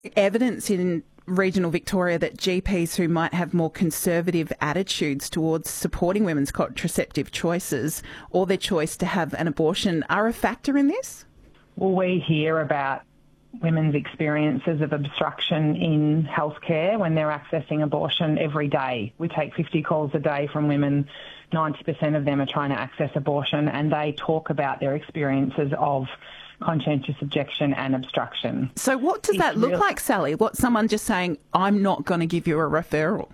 evidence in regional Victoria that GPs who might have more conservative attitudes towards supporting women's contraceptive choices or their choice to have an abortion are a factor in this? Well, we hear about women's experiences of obstruction in healthcare when they're accessing abortion every day. We take 50 calls a day from women. 90% of them are trying to access abortion, and they talk about their experiences of conscientious objection and obstruction. So what does that look like, Sally? What's someone just saying, I'm not going to give you a referral?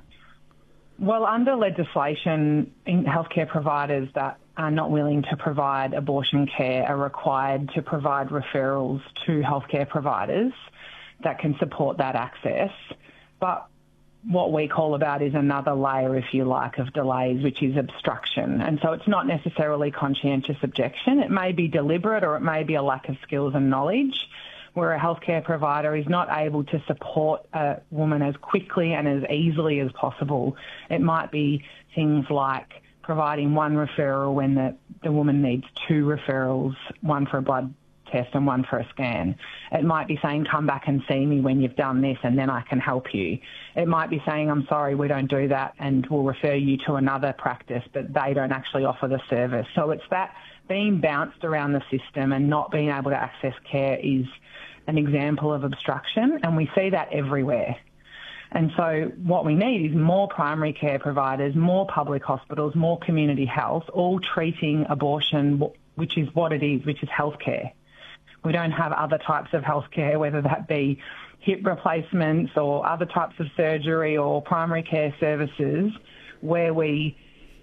Well, under legislation, healthcare providers that are not willing to provide abortion care are required to provide referrals to healthcare providers that can support that access. But what we call about is another layer, if you like, of delays, which is obstruction. And so it's not necessarily conscientious objection. It may be deliberate or it may be a lack of skills and knowledge, where a healthcare provider is not able to support a woman as quickly and as easily as possible. It might be things like providing one referral when the woman needs two referrals, one for a blood test and one for a scan. It might be saying, come back and see me when you've done this and then I can help you. It might be saying, I'm sorry, we don't do that and we'll refer you to another practice, but they don't actually offer the service. So it's that being bounced around the system and not being able to access care is an example of obstruction, and we see that everywhere. And so what we need is more primary care providers, more public hospitals, more community health, all treating abortion, which is what it is, which is healthcare. We don't have other types of healthcare, whether that be hip replacements or other types of surgery or primary care services, where we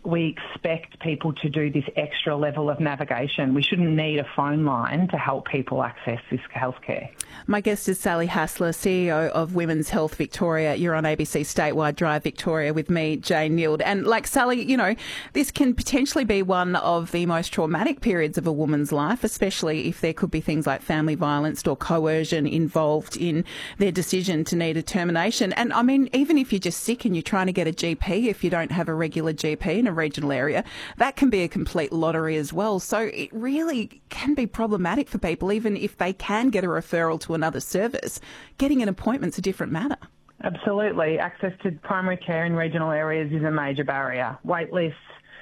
expect people to do this extra level of navigation. We shouldn't need a phone line to help people access this healthcare. My guest is Sally Hassler, CEO of Women's Health Victoria. You're on ABC Statewide Drive Victoria with me, Jane Nield. And like Sally, you know, this can potentially be one of the most traumatic periods of a woman's life, especially if there could be things like family violence or coercion involved in their decision to need a termination. And I mean, even if you're just sick and you're trying to get a GP, if you don't have a regular GP in a regional area, that can be a complete lottery as well. So it really can be problematic for people, even if they can get a referral to another service. Getting an appointment's a different matter. Absolutely. Access to primary care in regional areas is a major barrier. Wait lists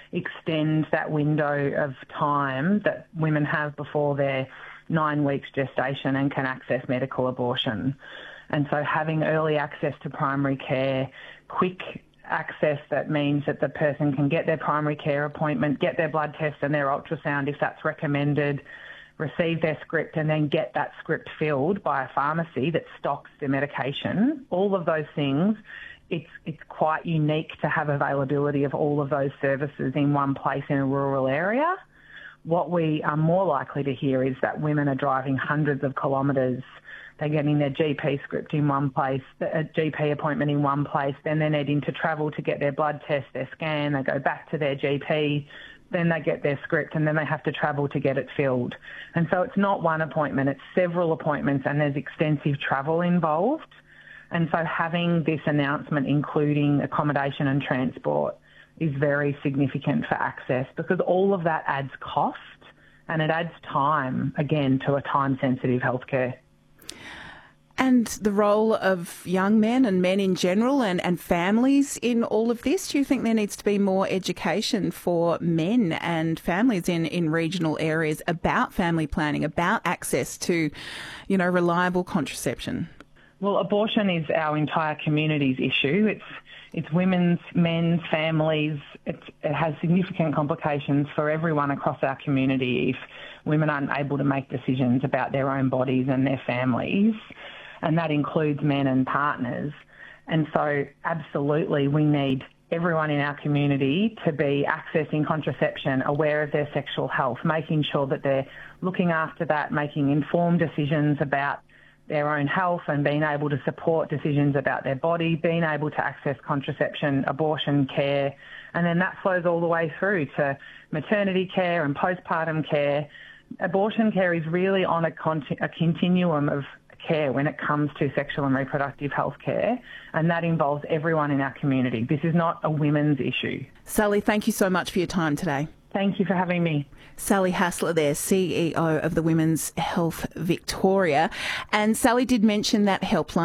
extend that window of time that women have before their 9 weeks gestation and can access medical abortion. And so having early access to primary care, quick access, that means that the person can get their primary care appointment, get their blood test and their ultrasound if that's recommended, receive their script and then get that script filled by a pharmacy that stocks their medication. All of those things, it's quite unique to have availability of all of those services in one place in a rural area. What we are more likely to hear is that women are driving hundreds of kilometres. They're getting their GP script in one place, a GP appointment in one place, then they're needing to travel to get their blood test, their scan, they go back to their GP, then they get their script and then they have to travel to get it filled. And so it's not one appointment, it's several appointments and there's extensive travel involved. And so having this announcement including accommodation and transport is very significant for access, because all of that adds cost and it adds time, again, to a time-sensitive healthcare. And the role of young men and men in general and families in all of this, do you think there needs to be more education for men and families in regional areas about family planning, about access to, you know, reliable contraception? Well, abortion is our entire community's issue. It's women's, men's, families. It has significant complications for everyone across our community if women aren't able to make decisions about their own bodies and their families. And that includes men and partners. And so absolutely we need everyone in our community to be accessing contraception, aware of their sexual health, making sure that they're looking after that, making informed decisions about their own health and being able to support decisions about their body, being able to access contraception, abortion care, and then that flows all the way through to maternity care and postpartum care. Abortion care is really on a continuum of care when it comes to sexual and reproductive health care, and that involves everyone in our community. This is not a women's issue. Sally, thank you so much for your time today. Thank you for having me. Sally Hassler there, CEO of the Women's Health Victoria. And Sally did mention that helpline.